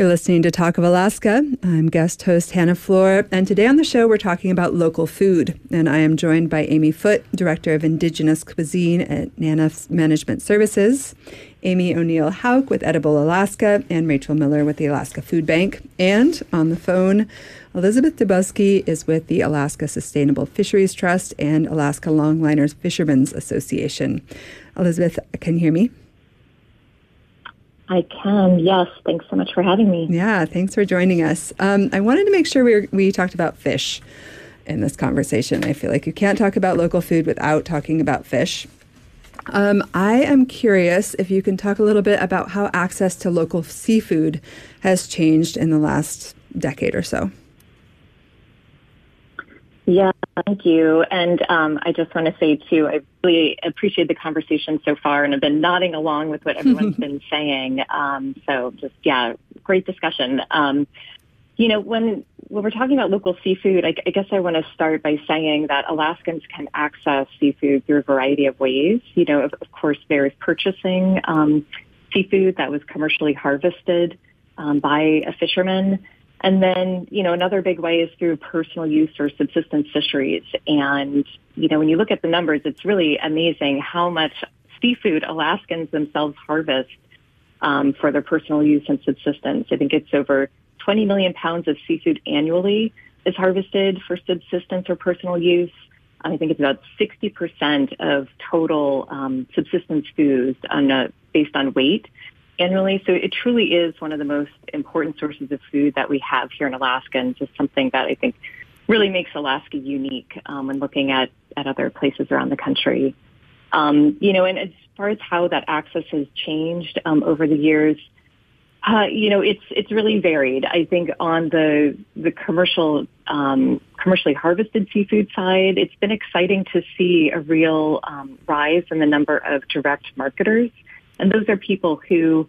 You're listening to Talk of Alaska. I'm guest host Hannah Floor, and today on the show we're talking about local food. And I am joined by Amy Foote, Director of Indigenous Cuisine at NANA Management Services, Amy O'Neill-Hauk with Edible Alaska, and Rachel Miller with the Alaska Food Bank. And on the phone, Elizabeth Dubowski is with the Alaska Sustainable Fisheries Trust and Alaska Longliners Fishermen's Association. Elizabeth, can you hear me? I can, yes. Thanks so much for having me. Yeah, thanks for joining us. I wanted to make sure we talked about fish in this conversation. I feel like you can't talk about local food without talking about fish. I am curious if you can talk a little bit about how access to local seafood has changed in the last decade or so. Yeah, thank you. And I just want to say, too, I really appreciate the conversation so far, and I've been nodding along with what everyone's been saying. So just, yeah, great discussion. When we're talking about local seafood, I guess I want to start by saying that Alaskans can access seafood through a variety of ways. Of course, there's purchasing seafood that was commercially harvested by a fisherman. And then, another big way is through personal use or subsistence fisheries. And, when you look at the numbers, it's really amazing how much seafood Alaskans themselves harvest for their personal use and subsistence. I think it's over 20 million pounds of seafood annually is harvested for subsistence or personal use. I think it's about 60% of total subsistence foods based on weight annually. So it truly is one of the most important sources of food that we have here in Alaska, and just something that I think really makes Alaska unique when looking at other places around the country. And as far as how that access has changed over the years, it's really varied. I think on the commercially harvested seafood side, it's been exciting to see a real rise in the number of direct marketers. And those are people who,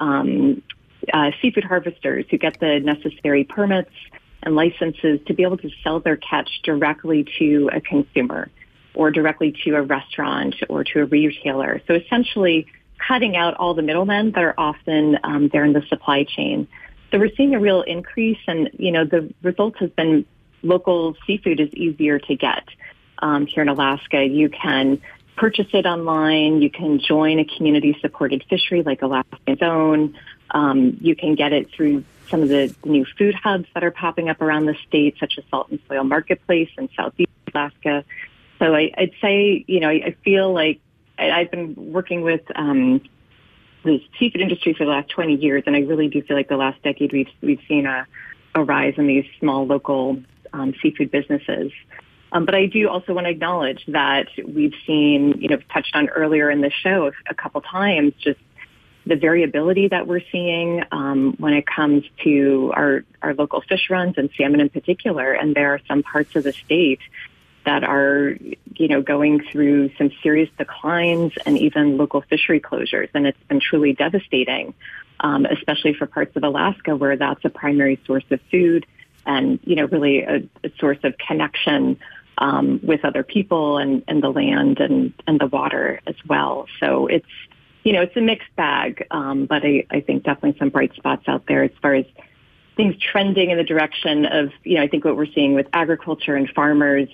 seafood harvesters who get the necessary permits and licenses to be able to sell their catch directly to a consumer or directly to a restaurant or to a retailer. So essentially cutting out all the middlemen that are often there in the supply chain. So we're seeing a real increase, and, the result has been local seafood is easier to get. Here in Alaska, you can purchase it online. You can join a community-supported fishery like Alaska's Own. You can get it through some of the new food hubs that are popping up around the state, such as Salt and Soil Marketplace in Southeast Alaska. So I'd say, I feel like I've been working with the seafood industry for the last 20 years, and I really do feel like the last decade we've seen a rise in these small local seafood businesses. But I do also want to acknowledge that we've seen, touched on earlier in the show a couple times, just the variability that we're seeing when it comes to our local fish runs and salmon in particular. And there are some parts of the state that are, going through some serious declines and even local fishery closures. And it's been truly devastating, especially for parts of Alaska where that's a primary source of food and, really a source of connection with other people and the land and the water as well. So it's a mixed bag, but I think definitely some bright spots out there as far as things trending in the direction of, I think what we're seeing with agriculture and farmers.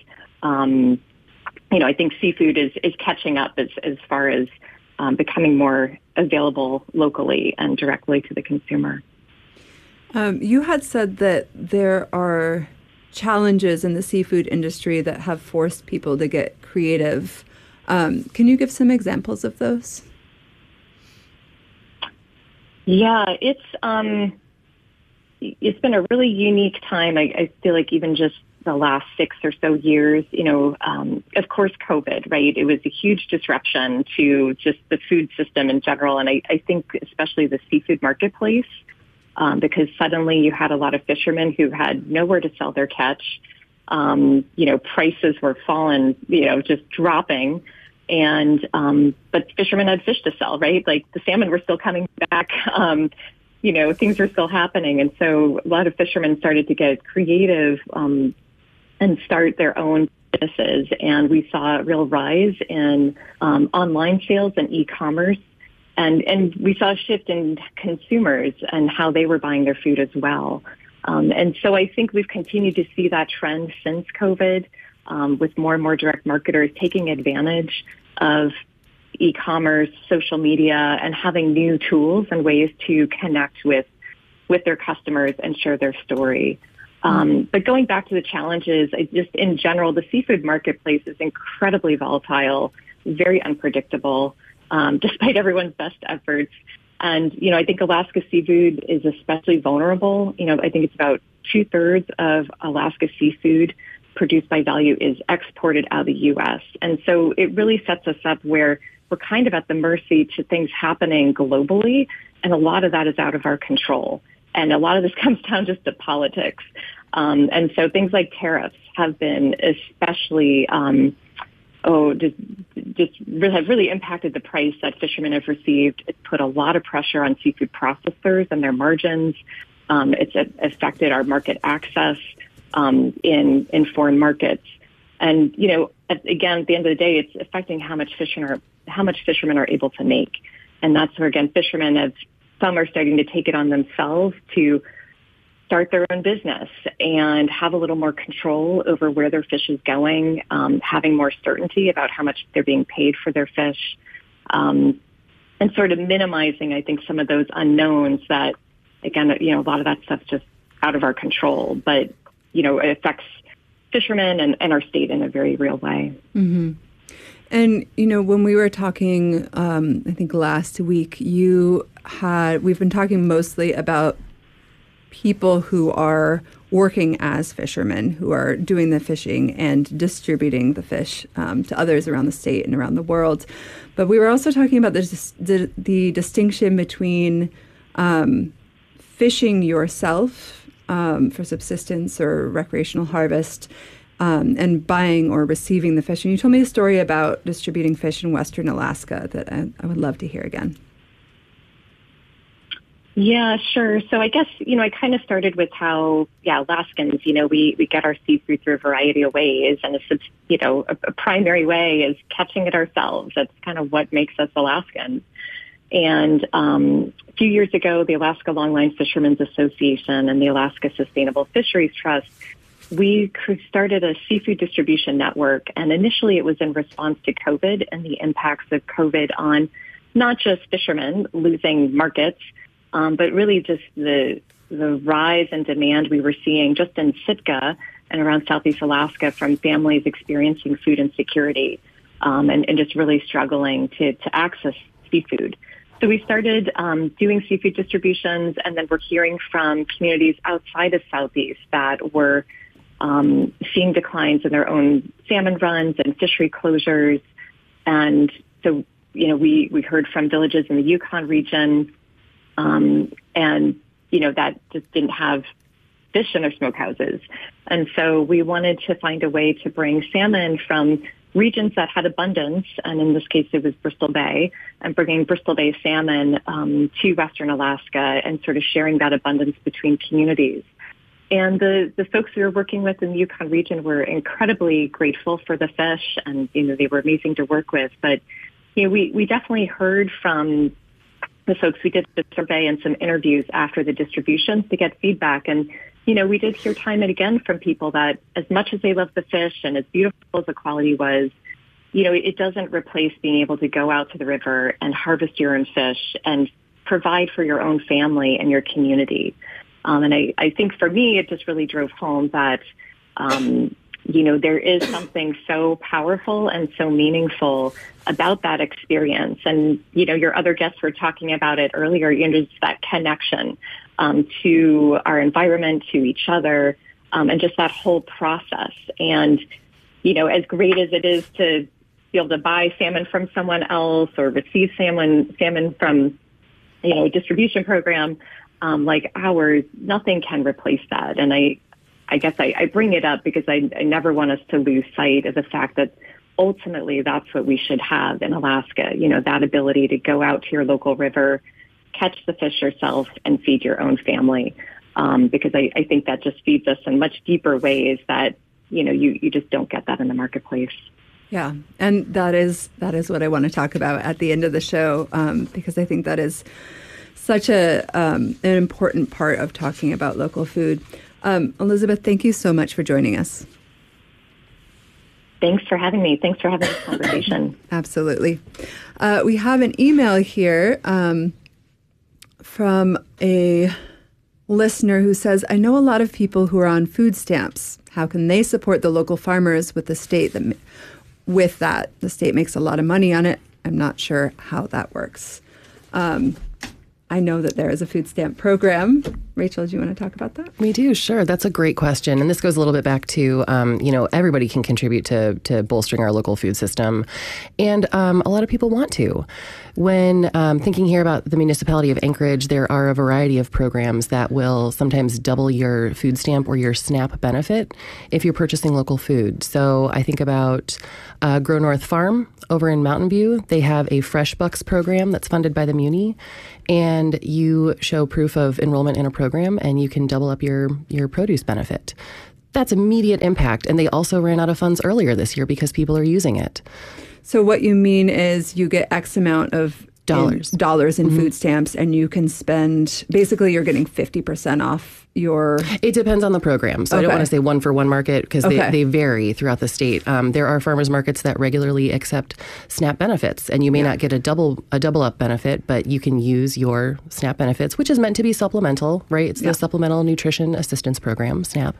I think seafood is catching up as far as becoming more available locally and directly to the consumer. You had said that there are challenges in the seafood industry that have forced people to get creative. Can you give some examples of those? Yeah, it's been a really unique time. I feel like even just the last 6 or so years, of course, COVID, right? It was a huge disruption to just the food system in general. And I think especially the seafood marketplace, because suddenly you had a lot of fishermen who had nowhere to sell their catch. Prices were falling, just dropping. And, but fishermen had fish to sell, right? Like the salmon were still coming back. Things were still happening. And so a lot of fishermen started to get creative, and start their own businesses. And we saw a real rise in, online sales and e-commerce. And we saw a shift in consumers and how they were buying their food as well. And so I think we've continued to see that trend since COVID, with more and more direct marketers taking advantage of e-commerce, social media, and having new tools and ways to connect with their customers and share their story. But going back to the challenges, just in general, the seafood marketplace is incredibly volatile, very unpredictable, despite everyone's best efforts. And, I think Alaska seafood is especially vulnerable. I think it's about 2/3 of Alaska seafood produced by Value is exported out of the U.S. And so it really sets us up where we're kind of at the mercy to things happening globally, and a lot of that is out of our control. And a lot of this comes down just to politics. And so things like tariffs have been especially, have really impacted the price that fishermen have received. It's put a lot of pressure on seafood processors and their margins. It's affected our market access in foreign markets. And, again, at the end of the day, it's affecting how much fishermen are able to make. And that's where, again, some are starting to take it on themselves to start their own business and have a little more control over where their fish is going, having more certainty about how much they're being paid for their fish, and sort of minimizing, I think, some of those unknowns that, again, a lot of that stuff's just out of our control. But, it affects fishermen and our state in a very real way. Mm-hmm. And, when we were talking, I think last week, we've been talking mostly about people who are working as fishermen, who are doing the fishing and distributing the fish to others around the state and around the world. But we were also talking about the distinction between fishing yourself for subsistence or recreational harvest, and buying or receiving the fish. And you told me a story about distributing fish in Western Alaska that I would love to hear again. Yeah, sure. So I guess, I kind of started with how, Alaskans, we get our seafood through a variety of ways. And a primary way is catching it ourselves. That's kind of what makes us Alaskans. And a few years ago, the Alaska Longline Fishermen's Association and the Alaska Sustainable Fisheries Trust, we started a seafood distribution network. And initially it was in response to COVID and the impacts of COVID on not just fishermen losing markets, but really just the rise in demand we were seeing just in Sitka and around Southeast Alaska from families experiencing food insecurity, and just really struggling to access seafood. So we started doing seafood distributions, and then we're hearing from communities outside of Southeast that were seeing declines in their own salmon runs and fishery closures. And so, we heard from villages in the Yukon region, and, that just didn't have fish in their smokehouses. And so we wanted to find a way to bring salmon from regions that had abundance, and in this case it was Bristol Bay, and bringing Bristol Bay salmon to Western Alaska and sort of sharing that abundance between communities. And the folks we were working with in the Yukon region were incredibly grateful for the fish, and, they were amazing to work with. But, we definitely heard from the folks. We did the survey and some interviews after the distributions to get feedback. And, we did hear time and again from people that as much as they love the fish and as beautiful as the quality was, it doesn't replace being able to go out to the river and harvest your own fish and provide for your own family and your community. And I think for me, it just really drove home that, there is something so powerful and so meaningful about that experience. And, your other guests were talking about it earlier, just that connection to our environment, to each other, and just that whole process. And, as great as it is to be able to buy salmon from someone else or receive salmon from, a distribution program like ours, nothing can replace that. And I guess I bring it up because I never want us to lose sight of the fact that ultimately that's what we should have in Alaska, that ability to go out to your local river, catch the fish yourself, and feed your own family. Because I think that just feeds us in much deeper ways that, you just don't get that in the marketplace. Yeah, and that is what I want to talk about at the end of the show, because I think that is such an important part of talking about local food. Elizabeth, thank you so much for joining us. Thanks for having me. Thanks for having this conversation. Absolutely. We have an email here from a listener who says, I know a lot of people who are on food stamps. How can they support the local farmers with the state that the state makes a lot of money on it? I'm not sure how that works. I know that there is a food stamp program. Rachel, do you want to talk about that? We do, sure. That's a great question. And this goes a little bit back to, everybody can contribute to bolstering our local food system. And a lot of people want to. When thinking here about the municipality of Anchorage, there are a variety of programs that will sometimes double your food stamp or your SNAP benefit if you're purchasing local food. So I think about Grow North Farm over in Mountain View. They have a Fresh Bucks program that's funded by the Muni. And you show proof of enrollment in a program and you can double up your produce benefit. That's immediate impact. And they also ran out of funds earlier this year because people are using it. So what you mean is you get X amount of dollars in food stamps, and you can spend, basically you're getting 50% off your... It depends on the program. So I don't want to say one for one market because they vary throughout the state. There are farmers markets that regularly accept SNAP benefits, and you may not get a double up benefit, but you can use your SNAP benefits, which is meant to be supplemental, right? It's the Supplemental Nutrition Assistance Program, SNAP.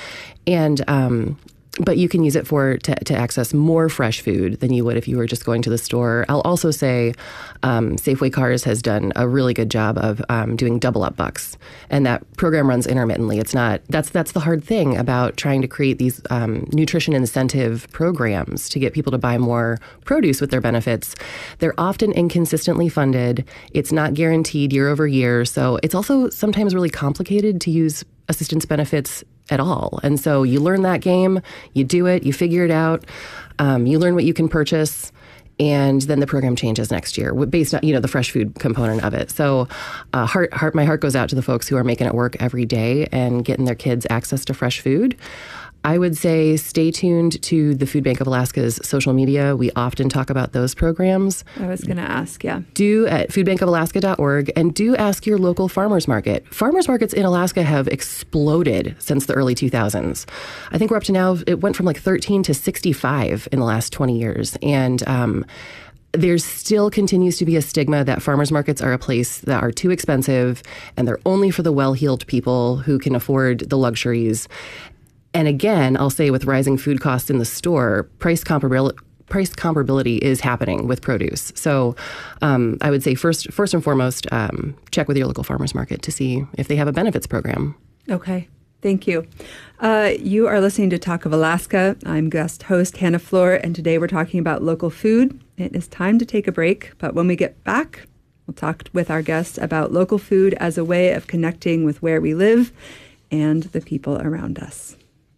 And but you can use it to access more fresh food than you would if you were just going to the store. I'll also say Safeway Cars has done a really good job of doing double up bucks, and that program runs intermittently. It's not that's the hard thing about trying to create these nutrition incentive programs to get people to buy more produce with their benefits. They're often inconsistently funded. It's not guaranteed year over year, so it's also sometimes really complicated to use assistance benefits at all. And so you learn that game, you do it, you figure it out, you learn what you can purchase, and then the program changes next year based on, the fresh food component of it. So my heart goes out to the folks who are making it work every day and getting their kids access to fresh food. I would say stay tuned to the Food Bank of Alaska's social media. We often talk about those programs. I was going to ask, Do at foodbankofalaska.org, and do ask your local farmers market. Farmers markets in Alaska have exploded since the early 2000s. I think we're up to now, it went from like 13 to 65 in the last 20 years. And there still continues to be a stigma that farmers markets are a place that are too expensive and they're only for the well-heeled people who can afford the luxuries. And again, I'll say with rising food costs in the store, price comparability is happening with produce. So I would say first and foremost, check with your local farmers market to see if they have a benefits program. Okay. Thank you. You are listening to Talk of Alaska. I'm guest host Hannah Floor, and today we're talking about local food. It is time to take a break, but when we get back, we'll talk with our guests about local food as a way of connecting with where we live and the people around us.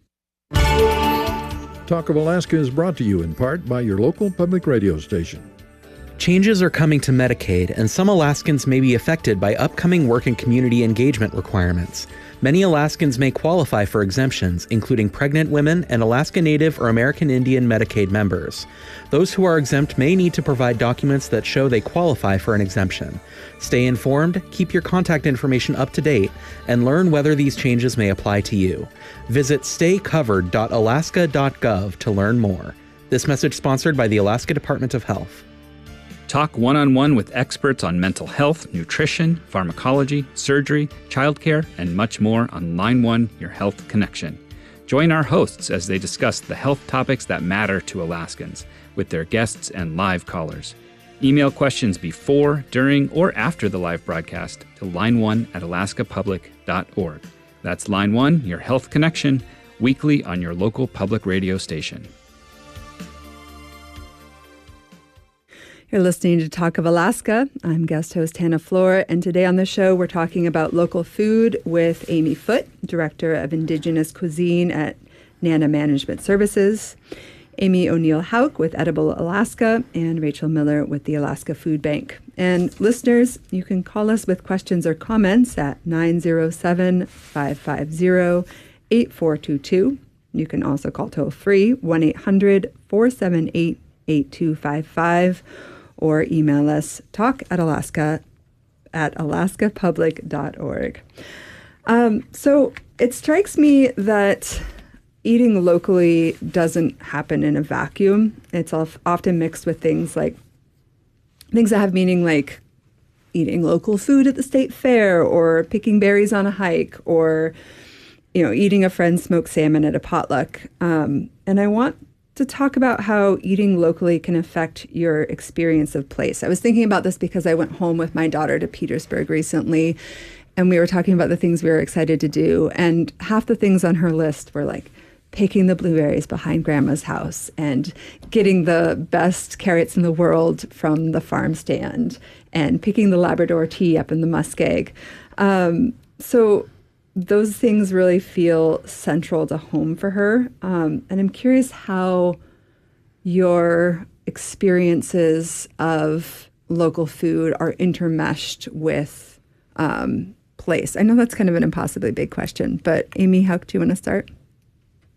Talk of Alaska is brought to you in part by your local public radio station. Changes are coming to Medicaid, and some Alaskans may be affected by upcoming work and community engagement requirements. Many Alaskans may qualify for exemptions, including pregnant women and Alaska Native or American Indian Medicaid members. Those who are exempt may need to provide documents that show they qualify for an exemption. Stay informed, keep your contact information up to date, and learn whether these changes may apply to you. Visit staycovered.alaska.gov to learn more. This message sponsored by the Alaska Department of Health. Talk one-on-one with experts on mental health, nutrition, pharmacology, surgery, childcare, and much more on Line 1, Your Health Connection. Join our hosts as they discuss the health topics that matter to Alaskans with their guests and live callers. Email questions before, during, or after the live broadcast to line1@alaskapublic.org. That's Line 1, Your Health Connection, weekly on your local public radio station. You're listening to Talk of Alaska. I'm guest host Hannah Floor, and today on the show we're talking about local food with Amy Foote, Director of Indigenous Cuisine at NANA Management Services, Amy O'Neill-Hauk with Edible Alaska, and Rachel Miller with the Alaska Food Bank. And listeners, you can call us with questions or comments at 907-550-8422. You can also call toll-free 1-800-478-8255 or email us talk@alaskapublic.org. So it strikes me that eating locally doesn't happen in a vacuum. It's often mixed with things that have meaning, like eating local food at the state fair, or picking berries on a hike, or eating a friend's smoked salmon at a potluck. And I want to talk about how eating locally can affect your experience of place. I was thinking about this because I went home with my daughter to Petersburg recently, and we were talking about the things we were excited to do. And half the things on her list were like picking the blueberries behind Grandma's house and getting the best carrots in the world from the farm stand and picking the Labrador tea up in the muskeg. So those things really feel central to home for her. And I'm curious how your experiences of local food are intermeshed with place. I know that's kind of an impossibly big question, but Amy, how do you want to start?